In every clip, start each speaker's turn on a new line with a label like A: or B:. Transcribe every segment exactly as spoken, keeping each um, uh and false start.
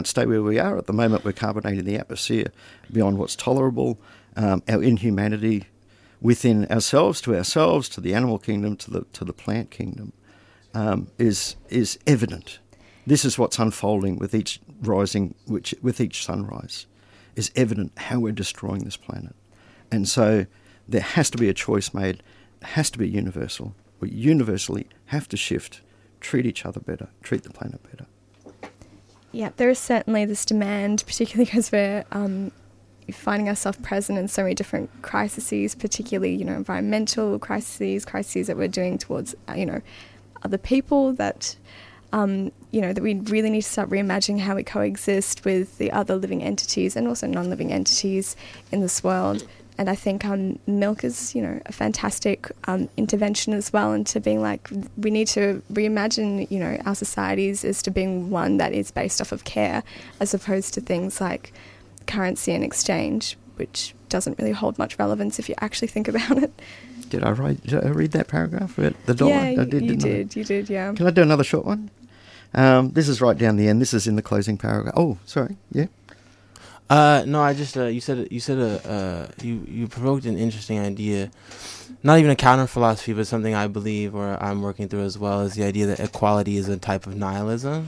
A: stay where we are. At the moment, we're carbonating the atmosphere beyond what's tolerable. Um, our inhumanity within ourselves, to ourselves, to the animal kingdom, to the to the plant kingdom, um, is is evident. This is what's unfolding with each rising, which with each sunrise, is evident how we're destroying this planet. And so there has to be a choice made. It has to be universal. We universally have to shift, treat each other better, treat the planet better.
B: Yeah, there is certainly this demand, particularly because we're um, finding ourselves present in so many different crises, particularly, you know, environmental crises, crises that we're doing towards, uh, you know, other people that, um, you know, that we really need to start reimagining how we coexist with the other living entities and also non-living entities in this world. And I think um, milk is, you know, a fantastic um, intervention as well into being like, we need to reimagine, you know, our societies as to being one that is based off of care as opposed to things like currency and exchange, which doesn't really hold much relevance if you actually think about it.
A: Did I, write, did I read that paragraph about the dollar?
B: Yeah,
A: I did,
B: you
A: did,
B: did, you did, yeah.
A: Can I do another short one? Um, this is right down the end. This is in the closing paragraph. Oh, sorry, yeah.
C: Uh, no, I just uh, you said you said a uh, you you provoked an interesting idea, not even a counter philosophy, but something I believe or I'm working through as well, is the idea that equality is a type of nihilism,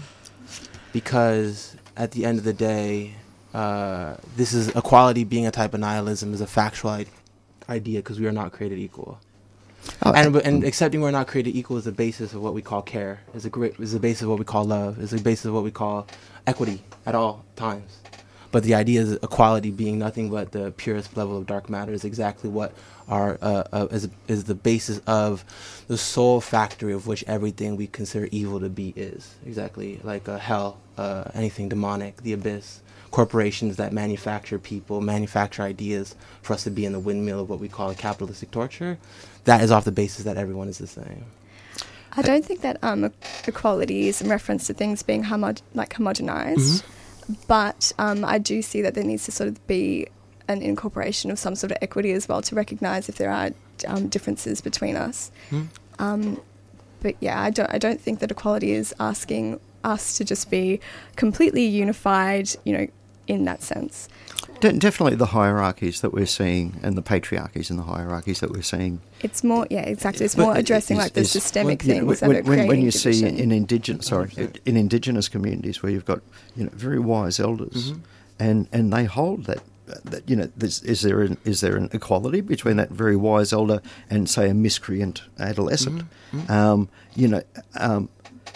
C: because at the end of the day, uh, this is equality being a type of nihilism is a factual I- idea because we are not created equal. Oh, and and accepting we're not created equal is the basis of what we call care, is a great is the basis of what we call love, is the basis of what we call equity at all times. But the idea is equality being nothing but the purest level of dark matter is exactly what our uh, uh, is is the basis of the sole factory of which everything we consider evil to be is. Exactly like uh, hell, uh, anything demonic, the abyss, corporations that manufacture people, manufacture ideas for us to be in the windmill of what we call a capitalistic torture. That is off the basis that everyone is the same.
B: I don't think that um, equality is in reference to things being homo- like homogenized. Mm-hmm. But um, I do see that there needs to sort of be an incorporation of some sort of equity as well to recognise if there are um, differences between us. Mm. Um, but yeah, I don't. I don't think that equality is asking us to just be completely unified, you know, in that sense.
A: De- definitely the hierarchies that we're seeing and the patriarchies and the hierarchies that we're seeing.
B: It's more, yeah, exactly. It's more addressing it's, like the systemic
A: when,
B: things
A: you know,
B: that
A: when,
B: are creating
A: when you
B: division.
A: see in indigenous, sorry, in indigenous communities where you've got, you know, very wise elders, mm-hmm. and and they hold that. That, you know, is there an, is there an equality between that very wise elder and, say, a miscreant adolescent? Mm-hmm. Um, you know, um,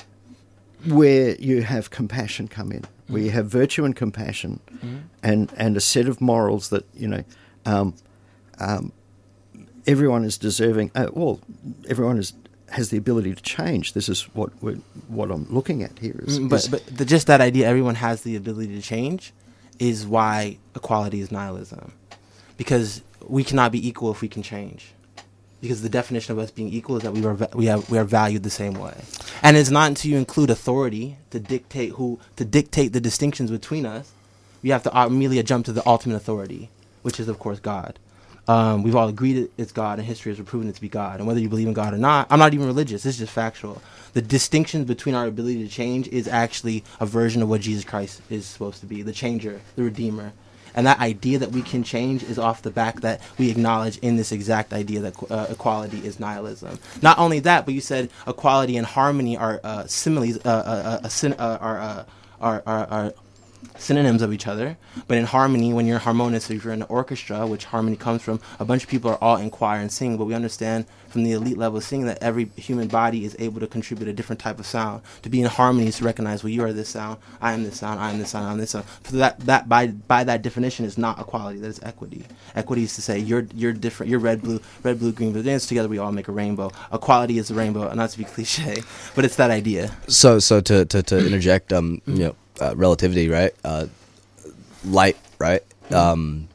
A: where you have compassion come in, mm-hmm. where you have virtue and compassion, mm-hmm. and, and a set of morals that, you know, um, um, everyone is deserving. Uh, well, everyone is has the ability to change. This is what we're, what I'm looking at here. Is,
C: mm, but
A: is,
C: but the, just that idea, everyone has the ability to change, is why equality is nihilism, because we cannot be equal if we can change, because the definition of us being equal is that we are va- we have we are valued the same way, and it's not until you include authority to dictate who to dictate the distinctions between us, we have to immediately jump to the ultimate authority, which is of course God. Um, we've all agreed it's God, and history has proven it to be God. And whether you believe in God or not, I'm not even religious. It's just factual. The distinctions between our ability to change is actually a version of what Jesus Christ is supposed to be, the changer, the redeemer. And that idea that we can change is off the back that we acknowledge in this exact idea that uh, equality is nihilism. Not only that, but you said equality and harmony are uh, similes, uh, uh, uh, syn- uh, are, uh, are, are, are synonyms of each other, but in harmony, when you're harmonious, if you're in an orchestra, which harmony comes from, a bunch of people are all in choir and sing, but we understand from the elite level of singing that every human body is able to contribute a different type of sound. To be in harmony is to recognize, well, you are this sound, I am this sound, I am this sound, I am this sound. So that, that by by that definition is not equality, that is equity. Equity is to say you're you're different, you're red, blue, red, blue, green, blue, dance together, we all make a rainbow. Equality is a rainbow, not to be cliche, but it's that idea.
D: So so to to, to interject, um, you know, uh, relativity, right? Uh, light, right? Mm-hmm. Um,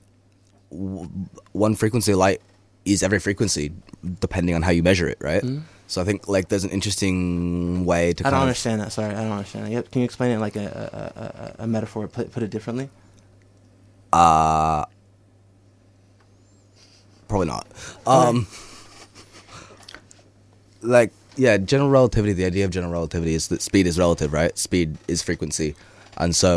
D: w- one frequency of light is every frequency, depending on how you measure it, right? Mm-hmm. So I think like there's an interesting way to.
C: I
D: kind
C: don't
D: of
C: understand that. Sorry, I don't understand that. Yep. Can you explain it like a a, a, a metaphor? Put put it differently.
D: Uh probably not. Um, like yeah, general relativity. The idea of general relativity is that speed is relative, right? Speed is frequency. and so